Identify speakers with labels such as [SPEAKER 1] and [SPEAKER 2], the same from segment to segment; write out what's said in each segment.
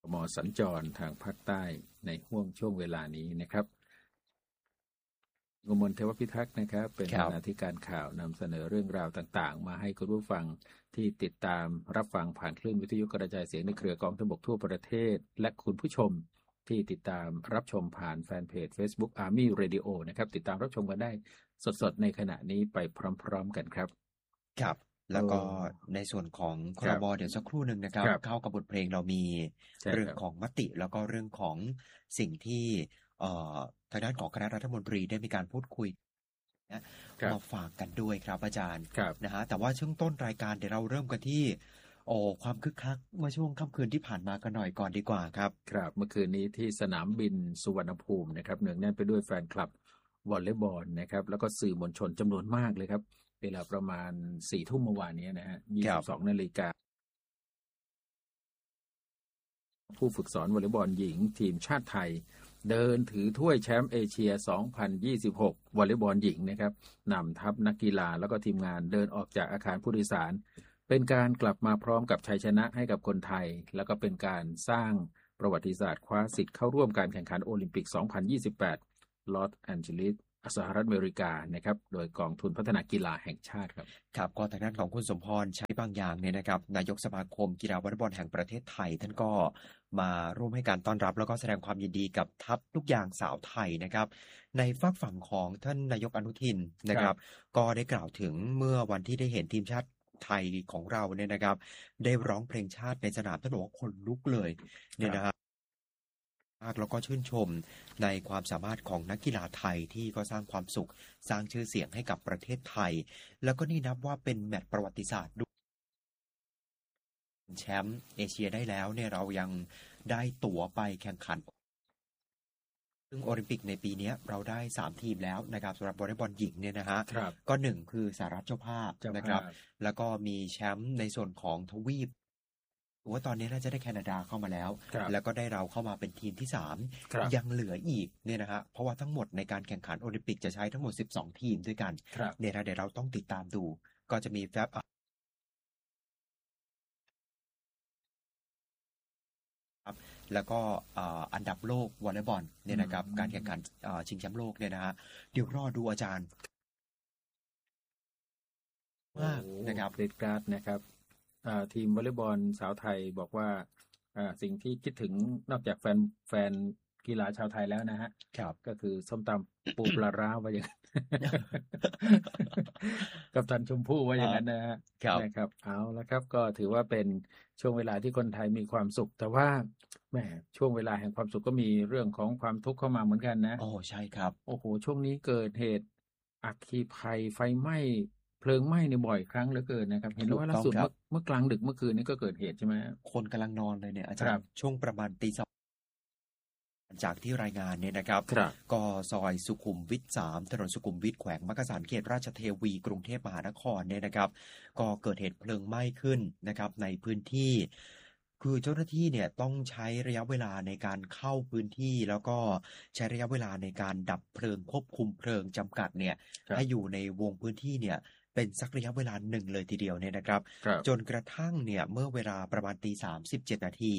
[SPEAKER 1] ม.สัญจรทางภาคใต้ในช่วงเวลานี้นะครับกมลเทวพิทักษ์นะครับเป็น
[SPEAKER 2] ครับ
[SPEAKER 1] บรรณาธิการข่าวนำเสนอเรื่องราวต่างๆมาให้คุณผู้ฟังที่ติดตามรับฟังผ่านคลื่นวิทยุกระจายเสียงในเครือกองทัพบกทั่วประเทศและคุณผู้ชมที่ติดตามรับชมผ่านแฟนเพจ Facebook Army Radio นะครับติดตามรับชมกันได้สดๆในขณะนี้ไปพร้อมๆกันครับ
[SPEAKER 2] ครับ
[SPEAKER 1] โอ้
[SPEAKER 2] แล้วก็ในส่วนของค
[SPEAKER 1] ครับ
[SPEAKER 2] รมเดี๋ยวสักครู่หนึ่งนะครับ
[SPEAKER 1] ครับ
[SPEAKER 2] เข้ากับบทเพลงเรามี
[SPEAKER 1] ใช่ครับ
[SPEAKER 2] เรื่องของมติแล้วก็เรื่องของสิ่งที่เอ่อทางด้านของคณะรัฐมนตรีได้มีการพูดคุยนะ
[SPEAKER 1] ครับ
[SPEAKER 2] มาฝากกันด้วยครับอาจารย์
[SPEAKER 1] ครับ
[SPEAKER 2] นะฮะแต่ว่าช่วงต้นรายการเดี๋ยวเราเริ่มกันที่ความคึกคักเมื่อช่วงค่ำคืนที่ผ่านมากันหน่อยก่อนดีกว่าครับ
[SPEAKER 1] ครับเมื่อคืนนี้ที่สนามบินสุวรรณภูมินะครับเนืองแน่นไปด้วยแฟนคลับวอลเลย์บอลนะครับแล้วก็สื่อมวลชนจำนวนมากเลยครับเวลาประมาณ4 ทุ่มเมื่อวานนี้นะฮะ
[SPEAKER 2] ครับ
[SPEAKER 1] 22 นาฬิกาผู้ฝึกสอนวอลเลย์บอลหญิงทีมชาติไทยเดินถือถ้วยแชมป์เอเชีย 2026 วอลเลย์บอลหญิงนะครับนำทัพนักกีฬาแล้วก็ทีมงานเดินออกจากอาคารผู้โดยสารเป็นการกลับมาพร้อมกับชัยชนะให้กับคนไทยแล้วก็เป็นการสร้างประวัติศาสตร์คว้าสิทธิ์เข้าร่วมการแข่งขันโอลิมปิก 2028 ลอสแอนเจลิสสหรัฐอเมริกานะครับโดยกองทุนพัฒนากีฬาแห่งชาติครับ
[SPEAKER 2] ครับก็ทางด้านของคุณสมพรใช้บางอย่างเนี่ยนะครับนายกสมาคมกีฬาวอลเลย์บอลแห่งประเทศไทยท่านก็มาร่วมให้การต้อนรับแล้วก็แสดงความยินดีกับทัพลูกยางสาวไทยนะครับในฝากฝั่งของท่านนายกอนุทินนะครับก็ได้กล่าวถึงเมื่อวันที่ได้เห็นทีมชาติไทยของเราเนี่ยนะครับได้ร้องเพลงชาติในสนามท่านบอกว่าคนลุกเลยเนี่ยนะครับมากแล้วก็ชื่นชมในความสามารถของนักกีฬาไทยที่ก็สร้างความสุขสร้างชื่อเสียงให้กับประเทศไทยแล้วก็นี่นับว่าเป็นแมตช์ประวัติศาสตร์ แชมป์เอเชียได้แล้วเนี่ยเรายังได้ตั๋วไปแข่งขันซึ่งโอลิมปิกในปีนี้เราได้3 ทีมแล้วนะครับสำหรับวอลเลย์บอลหญิงเนี่ยนะฮะ
[SPEAKER 1] ครับ
[SPEAKER 2] ก็หนึ่งคือสหรัฐเจ้าภาพ
[SPEAKER 1] เจ้าภา
[SPEAKER 2] นะครับ
[SPEAKER 1] พ
[SPEAKER 2] แล้วก็มีแชมป์ในส่วนของทวีปว่าตอนนี้น่าจะได้แคนาดาเข้ามาแล้ว
[SPEAKER 1] ครับ
[SPEAKER 2] แล้วก็ได้เราเข้ามาเป็นทีมที่3
[SPEAKER 1] ครับ
[SPEAKER 2] ยังเหลืออีกเนี่ยนะฮะเพราะว่าทั้งหมดในการแข่งขันโอลิมปิกจะใช้ทั้งหมด12 ทีมด้วยกัน
[SPEAKER 1] ครับ
[SPEAKER 2] เนี่ยนะเดี๋ยวเราต้องติดตามดูก็จะมีแฟบ แล้วก็อันดับโลกวอลเลย์บอลเนี่ยนะครับการแข่งขันชิงแชมป์โลกเนี่ยนะฮะเดี๋ยวรอดูอาจารย์
[SPEAKER 1] โอ้
[SPEAKER 2] มากนะครับ
[SPEAKER 1] เกรดกราดนะครับทีมวอลเลย์บอลสาวไทยบอกว่าสิ่งที่คิดถึงนอกจากแฟนกีฬาชาวไทยแล้วนะฮะ
[SPEAKER 2] ครับ
[SPEAKER 1] ก็คือส้มตำปูปลาร้าว่าอย่างนั้นกับตันชมพู่ว่าอย่างนั้นนะฮะ
[SPEAKER 2] ครับ
[SPEAKER 1] นะครับเอาละครับก็ถือว่าเป็นช่วงเวลาที่คนไทยมีความสุขแต่ว่าแหมช่วงเวลาแห่งความสุขก็มีเรื่องของความทุกข์เข้ามาเหมือนกันนะ
[SPEAKER 2] โอ้ใช่ครับ
[SPEAKER 1] โอ้โหช่วงนี้เกิดเหตุอัคคีภัยไฟไหม้เพลิงไหม้ในบ่อยครั้งเหลือเกินนะครับเห็น
[SPEAKER 2] ถูก
[SPEAKER 1] ว่าล่า
[SPEAKER 2] ต้องครับ
[SPEAKER 1] สุดเมื่อกลางดึกเมื่อคืนนี้ก็เกิดเหตุใช่ไหม
[SPEAKER 2] คนกำลังนอนเลยเนี่ยอา
[SPEAKER 1] ค
[SPEAKER 2] จาร
[SPEAKER 1] รับ
[SPEAKER 2] ย์ช่วงประมาณตี 2จากที่รายงานเนี่ยนะครับ
[SPEAKER 1] ครับ
[SPEAKER 2] ก็ซอยสุขุมวิท3ถนนสุขุมวิทแขวงมักกะสันเขตราชเทวีกรุงเทพมหานครเนี่ยนะครับก็เกิดเหตุเพลิงไหม้ขึ้นนะครับในพื้นที่คือเจ้าหน้าที่เนี่ยต้องใช้ระยะเวลาในการเข้าพื้นที่แล้วก็ใช้ระยะเวลาในการดับเพลิงควบคุมเพลิงจำกัดเนี่ย
[SPEAKER 1] ครับ
[SPEAKER 2] ให้อยู่ในวงพื้นที่เนี่ยเป็นสักระยะเวลาหนึ่งเลยทีเดียวเนี่ยนะครับ
[SPEAKER 1] ครับ
[SPEAKER 2] จนกระทั่งเนี่ยเมื่อเวลาประมาณตี 3 17 นาที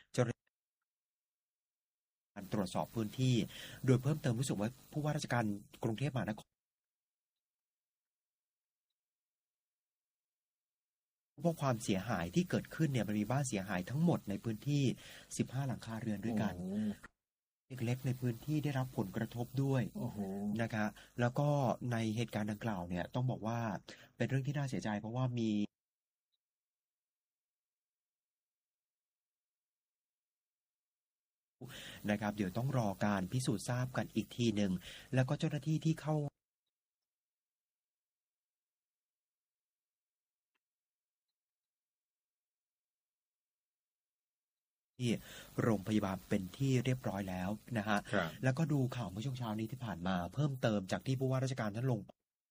[SPEAKER 2] การตรวจสอบพื้นที่โดยเพิ่มเติมรู้สึกว่าผู้ว่าราชการกรุงเทพมหานครพบความเสียหายที่เกิดขึ้นเนี่ยมันมีบ้านเสียหายทั้งหมดในพื้นที่15หลังคาเรือนด้วย
[SPEAKER 1] โอ้
[SPEAKER 2] กันเล็กๆในพื้นที่ได้รับผลกระทบด้วย
[SPEAKER 1] โอ้โห
[SPEAKER 2] นะคะแล้วก็ในเหตุการณ์ดังกล่าวเนี่ยต้องบอกว่าเป็นเรื่องที่น่าเสียใจเพราะว่ามีนะครับเดี๋ยวต้องรอการพิสูจน์ทราบกันอีกทีหนึ่งแล้วก็เจ้าหน้าที่ที่เข้าที่โรงพยาบาลเป็นที่เรียบร้อยแล้วนะฮะ
[SPEAKER 1] ครับ
[SPEAKER 2] แล้วก็ดูข่าวเมื่อช่วงเช้านี้ที่ผ่านมาเพิ่มเติมจากที่ผู้ว่าราชการท่านลง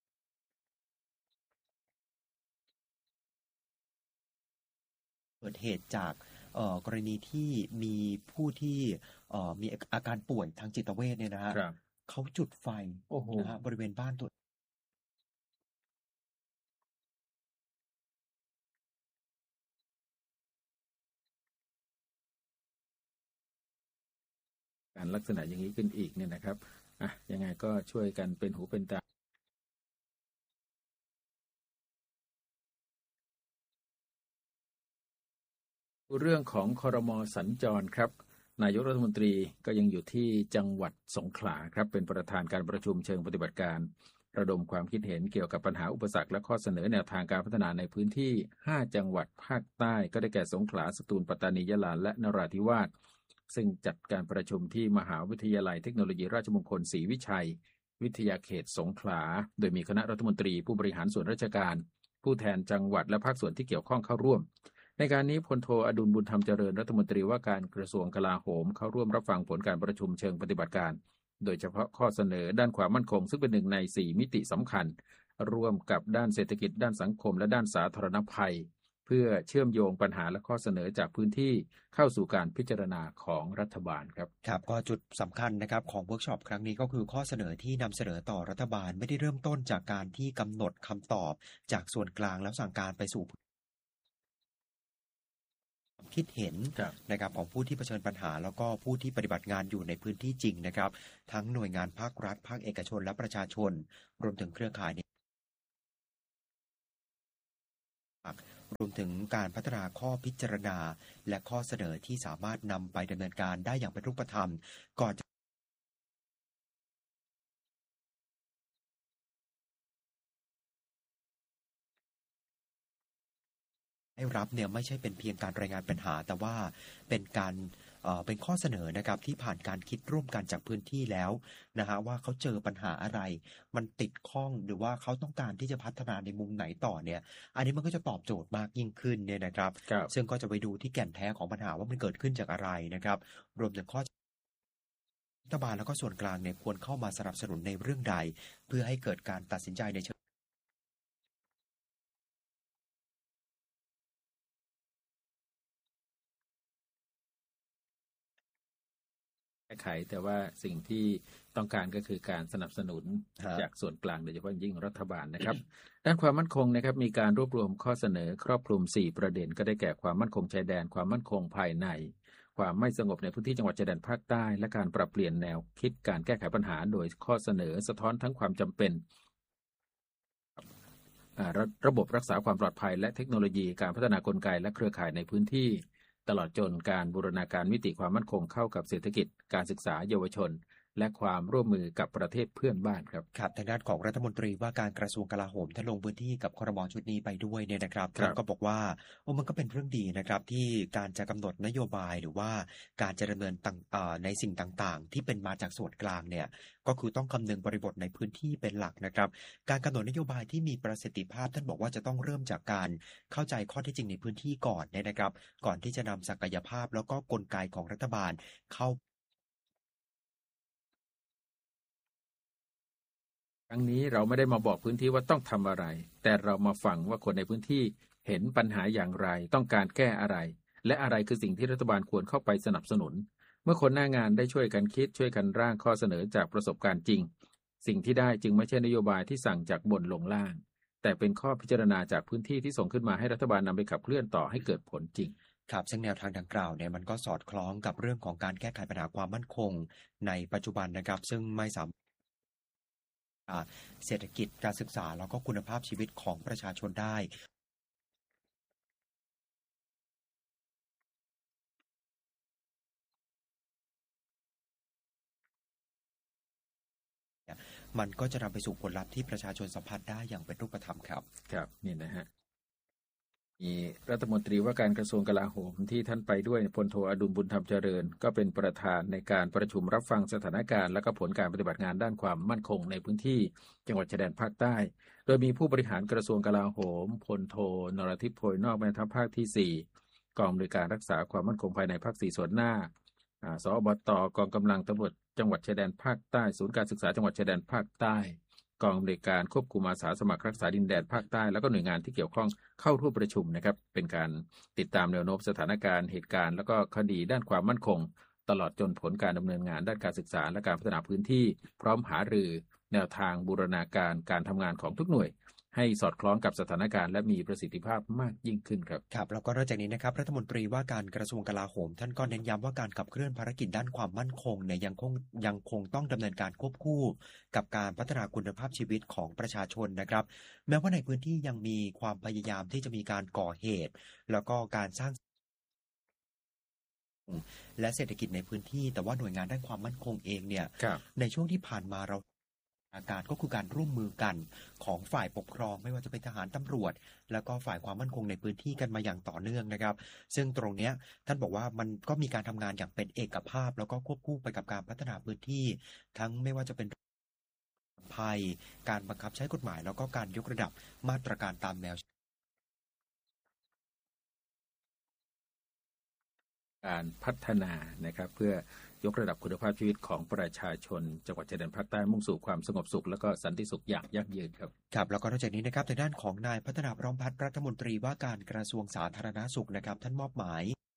[SPEAKER 2] เกิดเหตุจากกรณีที่มีผู้ที่มีอาการป่วยทางจิตเวชเนี่ยนะฮะ
[SPEAKER 1] ครับ
[SPEAKER 2] เขาจุดไฟ
[SPEAKER 1] โอ้โห
[SPEAKER 2] นะฮะบริเวณบ้านตัว
[SPEAKER 1] อันลักษณะอย่างนี้ขึ้นอีกเนี่ยนะครับยังไงก็ช่วยกันเป็นหูเป็นตาเรื่องของครม.สัญจรครับนายกรัฐมนตรีก็ยังอยู่ที่จังหวัดสงขลาครับเป็นประธานการประชุมเชิงปฏิบัติการระดมความคิดเห็นเกี่ยวกับปัญหาอุปสรรคและข้อเสนอแนวทางการพัฒนาในพื้นที่5จังหวัดภาคใต้ก็ได้แก่สงขลาสตูลปัตตานียะลาและนราธิวาสซึ่งจัดการประชุมที่มหาวิทยาลัยเทคโนโลยีราชมงคลศรีวิชัยวิทยาเขตสงขลาโดยมีคณะรัฐมนตรีผู้บริหารส่วนราชการผู้แทนจังหวัดและภาคส่วนที่เกี่ยวข้องเข้าร่วมในการนี้พลโทอดุลบุญธรรมเจริญรัฐมนตรีว่าการกระทรวงกลาโหมเข้าร่วมรับฟังผลการประชุมเชิงปฏิบัติการโดยเฉพาะข้อเสนอด้านความมั่นคงซึ่งเป็นหนึ่งใน4มิติสำคัญร่วมกับด้านเศรษฐกิจด้านสังคมและด้านสาธารณภัยเพื่อเชื่อมโยงปัญหาและข้อเสนอจากพื้นที่เข้าสู่การพิจารณาของรัฐบาลครับ
[SPEAKER 2] ครับก็จุดสำคัญนะครับของเวิร์กช็อปครั้งนี้ก็คือข้อเสนอที่นำเสนอต่อรัฐบาลไม่ได้เริ่มต้นจากการที่กำหนดคำตอบจากส่วนกลางแล้วสั่งการไปสู่คิดเห็นนะครับของผู้ที่เผชิญปัญหาแล้วก็ผู้ที่ปฏิบัติงานอยู่ในพื้นที่จริงนะครับทั้งหน่วยงานภาครัฐภาคเอกชนและประชาชนรวมถึงเครือข่ายรวมถึงการพัฒนาข้อพิจารณาและข้อเสนอที่สามารถนำไปดำเนินการได้อย่างเป็นรูปธรรมก่อนให้รับเนี่ยไม่ใช่เป็นเพียงการรายงานปัญหาแต่ว่าเป็นการเป็นข้อเสนอนะครับที่ผ่านการคิดร่วมกันจากพื้นที่แล้วนะฮะว่าเขาเจอปัญหาอะไรมันติดข้องหรือว่าเขาต้องการที่จะพัฒนาในมุมไหนต่อเนี่ยอันนี้มันก็จะตอบโจทย์มากยิ่งขึ้นเนี่ยนะครับซึ่งก็จะไปดูที่แก่นแท้ของปัญหาว่ามันเกิดขึ้นจากอะไรนะครับรวมถึงข้อรัฐบาลแล้วก็ส่วนกลางเนี่ยควรเข้ามาสนับสนุนในเรื่องใดเพื่อให้เกิดการตัดสินใจในเชิง
[SPEAKER 1] ไขแต่ว่าสิ่งที่ต้องการก็คือการสนับสนุนจากส่วนกลางโดยเฉพาะยิ่งรัฐบาลนะครับด้านความมั่นคงนะครับมีการรวบรวมข้อเสนอครอบคลุม4ประเด็นก็ได้แก่ความมั่นคงชายแดนความมั่นคงภายในความไม่สงบในพื้นที่จังหวัดชายแดนภาคใต้และการปรับเปลี่ยนแนวคิดการแก้ไขปัญหาโดยข้อเสนอสะท้อนทั้งความจำเป็นระบบรักษาความปลอดภัยและเทคโนโลยีการพัฒนากลไกและเครือข่ายในพื้นที่ตลอดจนการบูรณาการมิติความมั่นคงเข้ากับเศรษฐกิจการศึกษาเยาวชนและความร่วมมือกับประเทศเพื่อนบ้านครับ
[SPEAKER 2] ครับทางด้านของรัฐมนตรีว่าการกระทรวงกลาโหมท่านลงพื้นที่กับครม.ชุดนี้ไปด้วยเนี่ยนะครับท่านก็บอกว่ามันก็เป็นเรื่องดีนะครับที่การจะกำหนดนโยบายหรือว่าการจะดำเนินในสิ่งต่างๆที่เป็นมาจากส่วนกลางเนี่ยก็คือต้องคำนึงบริบทในพื้นที่เป็นหลักนะครับการกำหนดนโยบายที่มีประสิทธิภาพท่านบอกว่าจะต้องเริ่มจากการเข้าใจข้อเท็จจริงในพื้นที่ก่อนเนี่ยนะครับก่อนที่จะนำศักยภาพแล้วก็กลไกของรัฐบาลเข้า
[SPEAKER 1] ครั้งนี้เราไม่ได้มาบอกพื้นที่ว่าต้องทำอะไรแต่เรามาฟังว่าคนในพื้นที่เห็นปัญหาอย่างไรต้องการแก้อะไรและอะไรคือสิ่งที่รัฐบาลควรเข้าไปสนับสนุนเมื่อคนหน้างานได้ช่วยกันคิดช่วยกันร่างข้อเสนอจากประสบการณ์จริงสิ่งที่ได้จึงไม่ใช่นโยบายที่สั่งจากบนลงล่างแต่เป็นข้อพิจารณาจากพื้นที่ที่ส่งขึ้นมาให้รัฐบาลนำไปขับเคลื่อนต่อให้เกิดผลจริง
[SPEAKER 2] ครับซึ่งแนวทางดังกล่าวเนี่ยมันก็สอดคล้องกับเรื่องของการแก้ไขปัญหาความมั่นคงในปัจจุบันนะครับซึ่งไม่สามารถเศรษฐกิจการศึกษาแล้วก็คุณภาพชีวิตของประชาชนได้มันก็จะนำไปสู่ผลลัพธ์ที่ประชาชนสัมผัสได้อย่างเป็นรูปธรรมครับ
[SPEAKER 1] ครับนี่นะฮะมีรัฐมนตรีว่าการกระทรวงกลาโหมที่ท่านไปด้วยพลโทอดุลบุญธรรมเจริญก็เป็นประธานในการประชุมรับฟังสถานการณ์และก็ผลการปฏิบัติงานด้านความมั่นคงในพื้นที่จังหวัดชายแดนภาคใต้โดยมีผู้บริหารกระทรวงกลาโหมพลโทนรทิพย์โพยนอกแม่ทัพภาคที่4กองอำนวยการรักษาความมั่นคงภายในภาค4ส่วนหน้าสอบต.กองกำลังตำรวจจังหวัดชายแดนภาคใต้ศูนย์การศึกษาจังหวัดชายแดนภาคใต้กองอำนวยการควบคุมอาสาสมัครรักษาดินแดนภาคใต้แล้วก็หน่วยงานที่เกี่ยวข้องเข้าร่วมประชุมนะครับเป็นการติดตามแนวโน้มสถานการณ์เหตุการณ์แล้วก็คดีด้านความมั่นคงตลอดจนผลการดำเนินงานด้านการศึกษาและการพัฒนาพื้นที่พร้อมหารือแนวทางบูรณาการการทำงานของทุกหน่วยให้สอดคล้องกับสถานการณ์และมีประสิทธิภาพมากยิ่งขึ้นครับ
[SPEAKER 2] ครับแล้วก็นอกจากนี้นะครับรัฐมนตรีว่าการกระทรวงกลาโหมท่านก็เน้นย้ำว่าการขับเคลื่อนภารกิจด้านความมั่นคงเนี่ยยังคงต้องดำเนินการควบคู่กับการพัฒนาคุณภาพชีวิตของประชาชนนะครับแม้ว่าในพื้นที่ยังมีความพยายามที่จะมีการก่อเหตุแล้วก็การสร้างและเศรษฐกิจในพื้นที่แต่ว่าหน่วยงานด้านความมั่นคงเองเนี่ยในช่วงที่ผ่านมาเราอาการก็คือการร่วมมือกันของฝ่ายปกครองไม่ว่าจะเป็นทหารตำรวจแล้วก็ฝ่ายความมั่นคงในพื้นที่กันมาอย่างต่อเนื่องนะครับซึ่งตรงเนี้ยท่านบอกว่ามันก็มีการทำงานอย่างเป็นเอกภาพแล้วก็ควบคู่ไปกับการพัฒนาพื้นที่ทั้งไม่ว่าจะเป็นภัยการบังคับใช้กฎหมายแล้วก็การยกระดับมาตรการตามแนว
[SPEAKER 1] การพัฒนานะครับเพื่อยกระดับคุณภาพชีวิตของประชาชนจังหวัดชายแดนภาคใต้มุ่งสู่ความสงบสุขและก็สันติสุขอย่างยั่งยืนครับ
[SPEAKER 2] ครับแล้วก็นอกจากนี้นะครับในด้านของนายพัฒนาพร้อมพัฒน์รัฐมนตรีว่าการกระทรวงสาธารณสุขนะครับท่านมอบหมาย